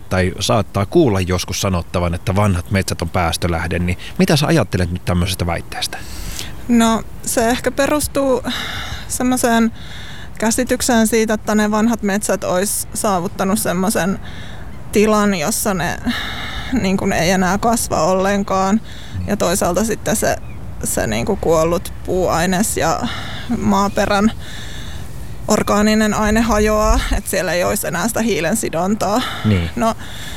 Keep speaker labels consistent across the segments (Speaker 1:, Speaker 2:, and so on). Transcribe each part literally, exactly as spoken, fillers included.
Speaker 1: tai saattaa kuulla joskus sanottavan, että vanhat metsät on päästölähde, niin mitä sä ajattelet nyt tämmöisestä väitteestä?
Speaker 2: No se ehkä perustuu semmoiseen käsitykseen siitä, että ne vanhat metsät olisi saavuttanut semmoisen tilan, jossa ne niin kuin ei enää kasva ollenkaan. Ja toisaalta sitten se, se niin kuin kuollut puuaines ja maaperän orgaaninen aine hajoaa, että siellä ei olisi enää sitä hiilen sidontaa.
Speaker 1: Niin.
Speaker 2: No,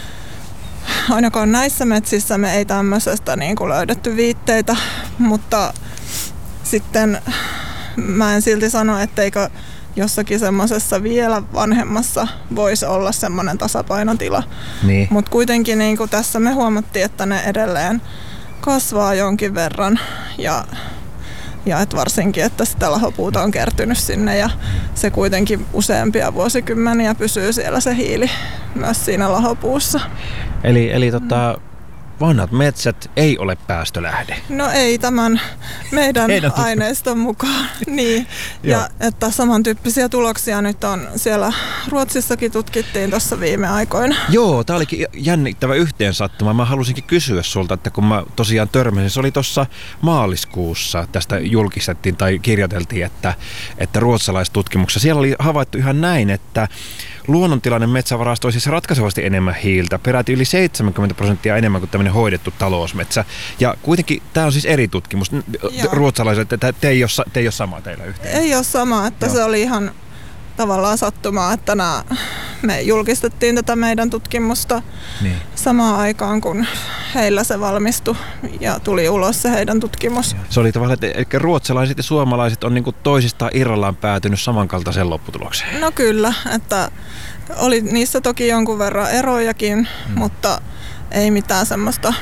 Speaker 2: ainakaan näissä metsissä me ei tämmöisestä niin kuin löydetty viitteitä, mutta sitten mä en silti sano, etteikö jossakin semmoisessa vielä vanhemmassa voisi olla semmoinen tasapainotila.
Speaker 1: Niin.
Speaker 2: Mutta kuitenkin niin kuin tässä me huomattiin, että ne edelleen kasvaa jonkin verran ja, ja et varsinkin, että sitä lahopuuta on kertynyt sinne ja se kuitenkin useampia vuosikymmeniä pysyy siellä se hiili myös siinä lahopuussa.
Speaker 1: Eli, eli tota, vanhat metsät ei ole päästölähde.
Speaker 2: No ei tämän meidän aineiston mukaan. Niin. Ja että samantyyppisiä tuloksia nyt on siellä Ruotsissakin tutkittiin tuossa viime aikoina.
Speaker 1: Joo, tää olikin jännittävä yhteensattuma. Mä halusinkin kysyä sulta, että kun mä tosiaan törmäsin, se oli tuossa maaliskuussa, tästä julkistettiin tai kirjoiteltiin, että, että ruotsalaistutkimuksessa siellä oli havaittu ihan näin, että luonnontilainen metsä varastoi siis ratkaisevasti enemmän hiiltä, peräti yli seitsemänkymmentä prosenttia enemmän kuin tämmöinen hoidettu talousmetsä. Ja kuitenkin tämä on siis eri tutkimus. Ruotsalaiset, että te ei ole, te ei ole sama teillä yhteen.
Speaker 2: Ei ole sama, että Joo. se oli ihan tavallaan sattumaa, että nämä, me julkistettiin tätä meidän tutkimusta niin. samaan aikaan, kun heillä se valmistui ja tuli ulos se heidän tutkimus.
Speaker 1: Se oli tavallaan, että ruotsalaiset ja suomalaiset on niin kuin toisistaan irrallaan päätynyt samankaltaiseen lopputulokseen.
Speaker 2: No kyllä, että oli niissä toki jonkun verran erojakin, hmm. mutta ei mitään semmoista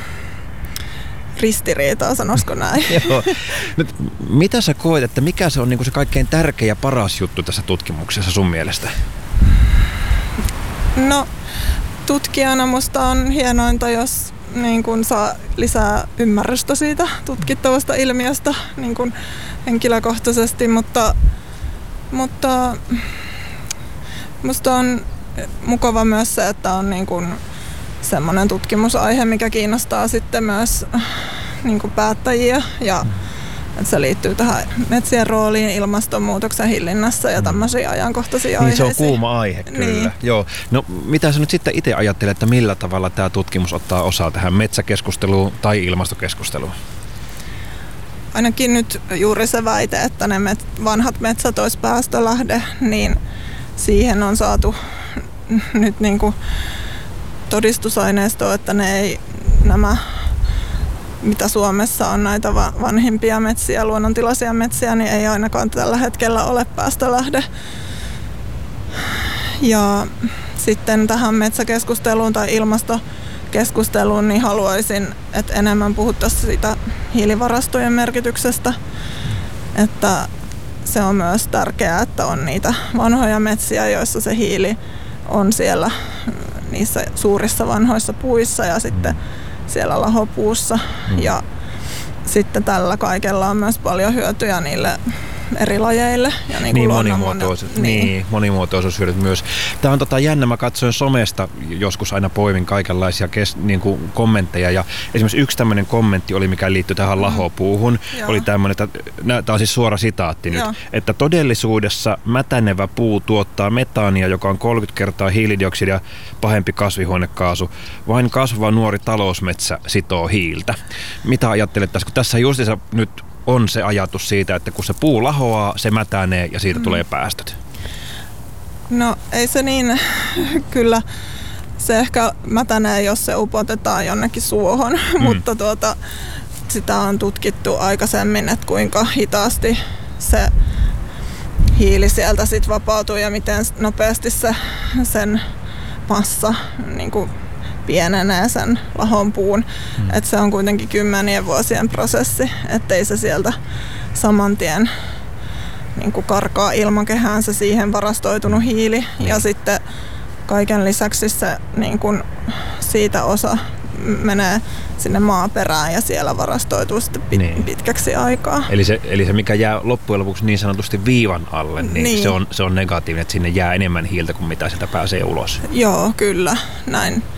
Speaker 2: ristiriitaa, sanoisiko näin.
Speaker 1: Joo. Nyt, mitä sä koet, että mikä se on niin kuin se kaikkein tärkein ja paras juttu tässä tutkimuksessa sun mielestä?
Speaker 2: No, tutkijana musta on hienointa, jos niin kun saa lisää ymmärrystä siitä tutkittavasta ilmiöstä niin kun henkilökohtaisesti, mutta, mutta musta on mukava myös se, että on niin kun semmoinen tutkimusaihe, mikä kiinnostaa sitten myös niin kuin päättäjiä ja että se liittyy tähän metsien rooliin ilmastonmuutoksen hillinnässä ja tämmöisiä ajankohtaisia
Speaker 1: niin,
Speaker 2: aiheisiin.
Speaker 1: Se on kuuma aihe, kyllä.
Speaker 2: Niin.
Speaker 1: Joo. No, mitä sä nyt sitten itse ajattelet, että millä tavalla tämä tutkimus ottaa osaa tähän metsäkeskusteluun tai ilmastokeskusteluun?
Speaker 2: Ainakin nyt juuri se väite, että ne met- vanhat metsät olisi päästölähde, niin siihen on saatu nyt niin kuin todistusaineistoa, että ne ei, nämä, mitä Suomessa on näitä vanhimpia metsiä, luonnontilaisia metsiä, niin ei ainakaan tällä hetkellä ole päästölähde. Ja sitten tähän metsäkeskusteluun tai ilmastokeskusteluun niin haluaisin, että enemmän puhuttaisiin siitä hiilivarastojen merkityksestä, että se on myös tärkeää, että on niitä vanhoja metsiä, joissa se hiili on siellä niissä suurissa vanhoissa puissa ja sitten siellä lahopuussa. Mm. Ja sitten tällä kaikella on myös paljon hyötyjä niille eri lajeille. Ja niin,
Speaker 1: niin, monimuotoisuus, niin. niin monimuotoisuushyödyt myös. Tämä on tota jännä, mä katsoin somesta, joskus aina poivin kaikenlaisia kes, niin kuin kommentteja ja esimerkiksi yksi tämmöinen kommentti oli, mikä liittyy tähän mm. lahopuuhun. Joo. Oli tämmöinen, että tämä on siis suora sitaatti nyt, Joo. että todellisuudessa mätänevä puu tuottaa metaania, joka on kolmekymmentä kertaa hiilidioksidia pahempi kasvihuonekaasu. Vain kasvava nuori talousmetsä sitoo hiiltä. Mitä ajattelet tässä, kun tässä justiinsa nyt on se ajatus siitä, että kun se puu lahoaa, se mätänee ja siitä mm. tulee päästöt?
Speaker 2: No ei se niin, kyllä se ehkä mätänee, jos se upotetaan jonnekin suohon, mm. mutta tuota, sitä on tutkittu aikaisemmin, että kuinka hitaasti se hiili sieltä sit vapautuu ja miten nopeasti se, sen massa niin kuin pienenee sen lahon puun. Mm. Että se on kuitenkin kymmenien vuosien prosessi, ettei se sieltä saman tien niin kuin karkaa ilmakehään se siihen varastoitunut hiili. Mm. Ja sitten kaiken lisäksi se niin kuin siitä osa menee sinne maaperään ja siellä varastoituu sitten pit- niin. pitkäksi aikaa.
Speaker 1: Eli se, eli se, mikä jää loppujen lopuksi niin sanotusti viivan alle, niin, niin. Se, on, se on negatiivinen, että sinne jää enemmän hiiltä kuin mitä sieltä pääsee ulos.
Speaker 2: Joo, kyllä, näin.